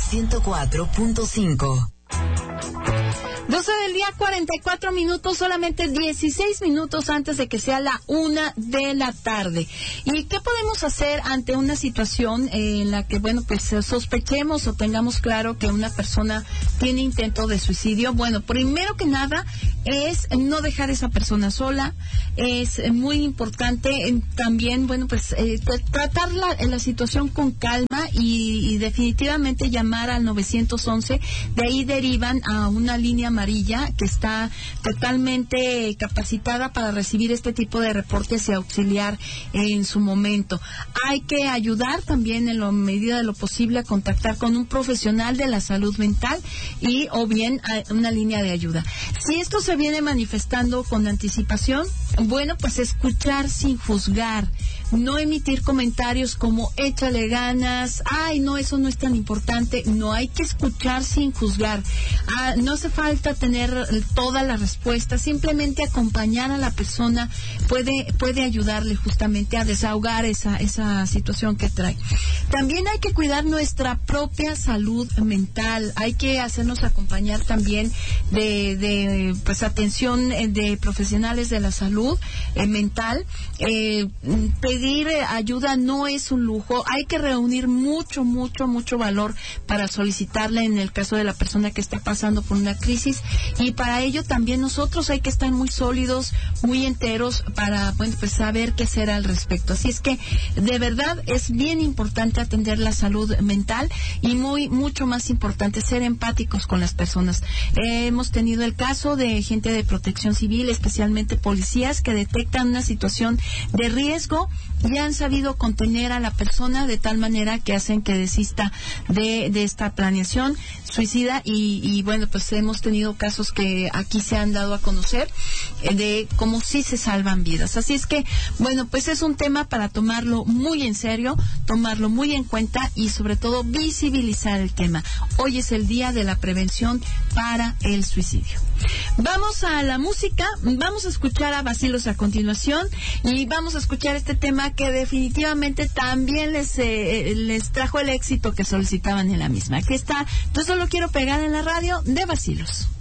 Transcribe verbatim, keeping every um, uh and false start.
ciento cuatro punto cinco. doce del día, cuarenta y cuatro minutos, solamente dieciséis minutos antes de que sea la una de la tarde. ¿Y qué podemos hacer ante una situación en la que, bueno, pues sospechemos o tengamos claro que una persona tiene intento de suicidio? Bueno, primero que nada es no dejar a esa persona sola. Es muy importante eh, también, bueno, pues eh, tratar la, la situación con calma y, y definitivamente llamar al nueve once. De ahí derivan a una línea amarilla que está totalmente capacitada para recibir este tipo de reportes y auxiliar en su momento. Hay que ayudar también en la medida de lo posible a contactar con un profesional de la salud mental y o bien a una línea de ayuda. Si esto se viene manifestando con anticipación, bueno, pues escuchar sin juzgar, no emitir comentarios como échale ganas, ay, no, eso no es tan importante. No, hay que escuchar sin juzgar. Ah, no hace falta tener toda la respuesta, simplemente acompañar a la persona puede puede ayudarle justamente a desahogar esa esa situación que trae. También hay que cuidar nuestra propia salud mental, hay que hacernos acompañar también de, de pues atención de profesionales de la salud eh, mental. Eh, pedir ayuda no es un lujo, hay que reunir mucho, mucho, mucho valor para solicitarla en el caso de la persona que está pasando por una crisis, y para ello también nosotros hay que estar muy sólidos, muy enteros para, bueno, pues saber qué hacer al respecto. Así es que de verdad es bien importante atender la salud mental y muy, mucho más importante ser empáticos con las personas. Eh, hemos tenido el caso de gente de protección civil, especialmente policías, que detectan una situación de riesgo y han sabido contener a la persona de tal manera que hacen que desista de, de esta planeación suicida y, y bueno, pues hemos tenido casos que aquí se han dado a conocer eh, de cómo sí se salvan vidas. Así es que, bueno, pues es un tema para tomarlo muy en serio, tomarlo muy en cuenta y sobre todo visibilizar el tema. Hoy es el día de la prevención para el suicidio. Vamos a la música, vamos a escuchar a Bacilos a continuación y vamos a escuchar este tema que definitivamente también les eh, les trajo el éxito que solicitaban en la misma. Aquí está, yo solo quiero pegar en la radio de Bacilos.